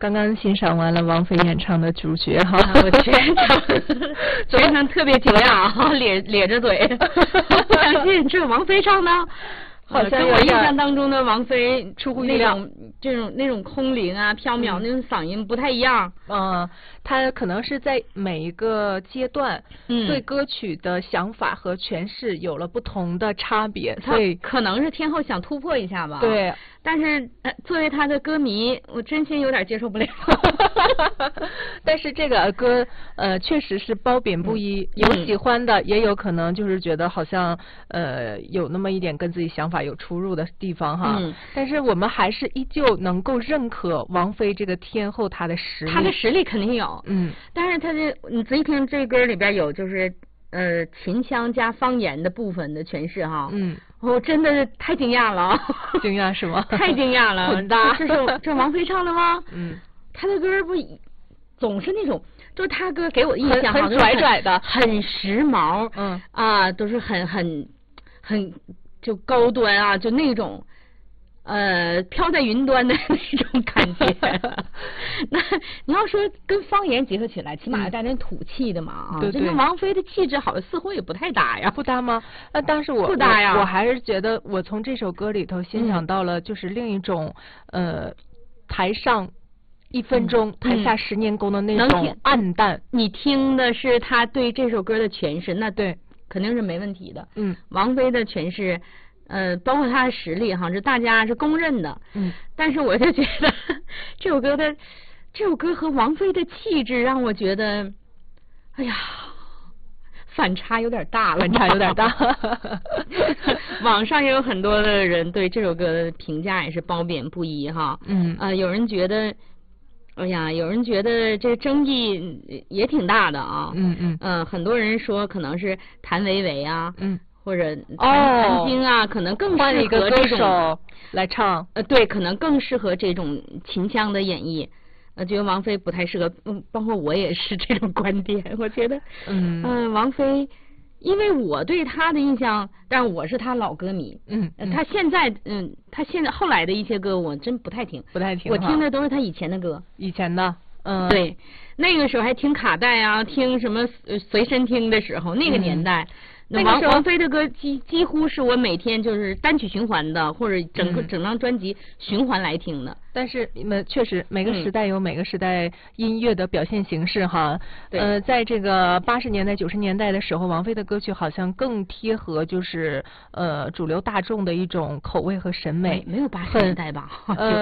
刚刚欣赏完了王菲演唱的《主角》哈， 我全程特别惊讶哈，咧着嘴，不相信这是王菲唱的。 好像跟我印象当中的王菲出乎意料， 那种空灵啊、飘渺那种嗓音不太一样。 她可能是在每一个阶段，对歌曲的想法和诠释有了不同的差别，所以可能是天后想突破一下吧。 对， 但是作为她的歌迷，我真心有点接受不了。 但是这个歌确实是褒贬不一，有喜欢的，也有可能就是觉得好像有那么一点跟自己想法有出入的地方哈。但是我们还是依旧能够认可王菲这个天后她的实力。 她的实力肯定有，但是她你仔细听这歌里边有就是秦腔加方言的部分的诠释哈。我真的是太惊讶了。 惊讶是吗？ 太惊讶了。 混搭。 这王菲唱的吗？她的歌不总是那种，就是她歌给我印象很拽拽的， 很时髦，都是很就高端啊，就那种飘在云端的那种感觉。那你要说跟方言结合起来，起码要带点土气的嘛。 对对。 这跟王菲的气质好像似乎也不太搭呀。 不搭吗？但是不搭呀。 我还是觉得我从这首歌里头欣赏到了就是另一种台上1分钟，台下10年功的那种暗淡。 你听的是他对这首歌的诠释，那对肯定是没问题的。王菲的诠释。包括她的实力哈，这大家是公认的。但是我就觉得这首歌和王菲的气质让我觉得，哎呀，反差有点大了。 反差有点大。 网上也有很多的人对这首歌的评价也是褒贬不一哈。有人觉得，哎呀，有人觉得这个争议也挺大的啊。很多人说可能是谭维维啊。或者谭晶啊，可能更适合这种来唱。 对，可能更适合这种秦腔的演绎。觉得王菲不太适合。包括我也是这种观点。我觉得，王菲，因为我对她的印象，但我是她老歌迷。她现在，后来的一些歌我真不太听。我听的都是她以前的歌。 以前的。 对，那个时候还听卡带啊，听什么随身听的时候，那个年代。王菲的歌几乎是我每天就是单曲循环的，或者整张专辑循环来听的。 但是确实每个时代有每个时代音乐的表现形式哈。在这个80年代90年代的时候，王菲的歌曲好像更贴合就是主流大众的一种口味和审美。 没有80年代吧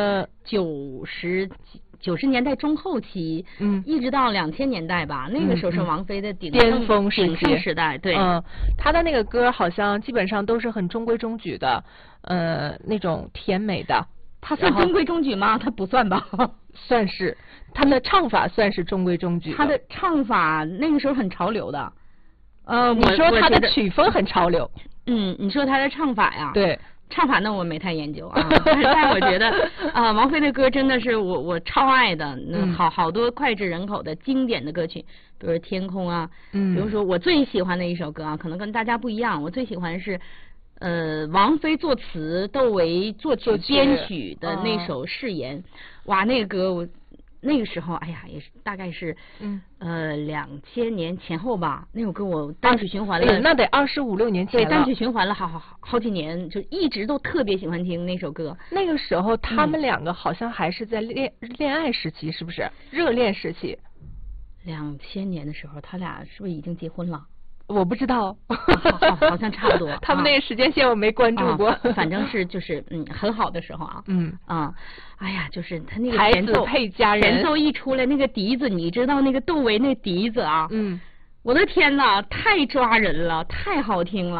？90年代中后期，一直到2000年代吧，那个时候是王菲的巅峰时代。对， 她的那个歌好像基本上都是很中规中矩的，那种甜美的。 她算中规中矩吗？她不算吧？ 算是，她的唱法算是中规中矩。 她的唱法那个时候很潮流的。 你说她的曲风很潮流。 你说她的唱法呀？ 对。 唱法呢我没太研究啊，但我觉得王菲的歌真的是我超爱的。好多脍炙人口的经典的歌曲，比如天空啊。比如说我最喜欢的一首歌啊，可能跟大家不一样，我最喜欢是王菲作词，窦唯作曲编曲的那首誓言。哇，那个歌我那个时候哎呀也是大概是2000年前后吧，那首歌我单曲循环了。 那得25、26年前了。 对，单曲循环了好几年，就一直都特别喜欢听那首歌。 那个时候他们两个好像还是在恋爱时期，是不是热恋时期 ？2000年的时候他俩是不是已经结婚了？ 我不知道。 好像差不多。 他们那个时间线我没关注过。 反正是就是很好的时候啊。哎呀，就是他那个才子配佳人， 前奏一出来，那个笛子，你知道那个窦唯那笛子啊，我的天哪，太抓人了，太好听了。